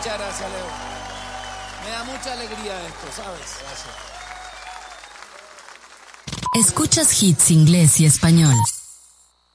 Muchas gracias, Leo. Me da mucha alegría esto, ¿sabes? Escuchas hits inglés y español.